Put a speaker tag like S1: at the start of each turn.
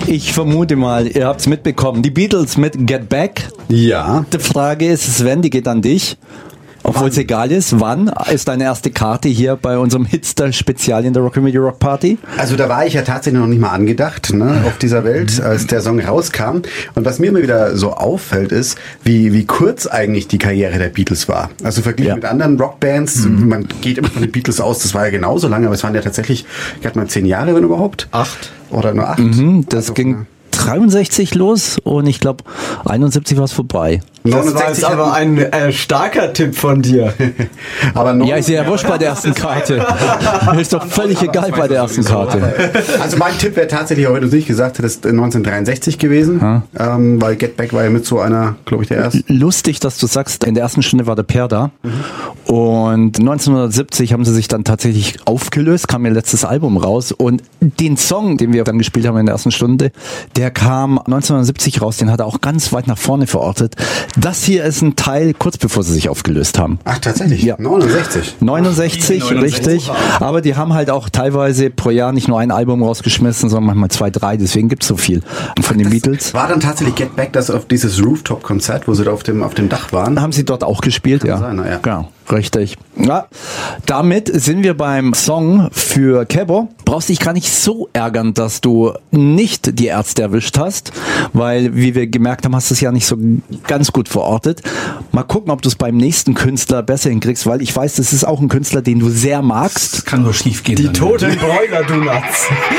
S1: Ich vermute mal, ihr habt es mitbekommen. Die Beatles mit Get Back.
S2: Ja.
S1: Die Frage ist, Sven, die geht an dich. Obwohl es egal ist, wann ist deine erste Karte hier bei unserem Hitster-Spezial in der Rockabilly Rock Party?
S2: Also da war ich ja tatsächlich noch nicht mal angedacht, ne, auf dieser Welt, als der Song rauskam. Und was mir immer wieder so auffällt, ist, wie kurz eigentlich die Karriere der Beatles war. Also verglichen mit anderen Rockbands, man geht immer von den Beatles aus, das war ja genauso lange, aber es waren ja tatsächlich, ich hatte mal 10 Jahre, wenn überhaupt.
S3: 8.
S2: Oder nur 8.
S1: Das ging 63 los und ich glaube 71 war es vorbei.
S3: Das war jetzt aber ein starker Tipp von dir.
S2: Aber
S1: ja, ist ja wurscht bei der ersten Karte. Ist doch völlig egal bei der ersten Karte.
S2: Also mein Tipp wäre tatsächlich, auch wenn du es nicht gesagt hättest, 1963 gewesen, weil Get Back war ja mit so einer, glaube ich, der erste.
S1: Lustig, dass du sagst, in der ersten Stunde war der Per da und 1970 haben sie sich dann tatsächlich aufgelöst, kam ihr letztes Album raus und den Song, den wir dann gespielt haben in der ersten Stunde, der kam 1970 raus, den hat er auch ganz weit nach vorne verortet. Das hier ist ein Teil kurz bevor sie sich aufgelöst haben.
S2: Ach, tatsächlich?
S1: Ja.
S2: 69?
S1: 69, richtig. Aber die haben halt auch teilweise pro Jahr nicht nur ein Album rausgeschmissen, sondern manchmal 2, 3. Deswegen gibt's so viel von den Beatles.
S2: War dann tatsächlich Get Back, das auf dieses Rooftop-Konzert, wo sie da auf dem Dach waren?
S1: Haben sie dort auch gespielt, ja.
S2: Sein, ja.
S1: Genau, richtig. Ja, damit sind wir beim Song für Kebbo. Brauchst dich gar nicht so ärgern, dass du nicht die Ärzte erwischt hast, weil, wie wir gemerkt haben, hast du es ja nicht so ganz gut verortet. Mal gucken, ob du es beim nächsten Künstler besser hinkriegst, weil ich weiß, das ist auch ein Künstler, den du sehr magst.
S4: Das kann nur schief gehen.
S3: Die toten Bräuler, du Nuts.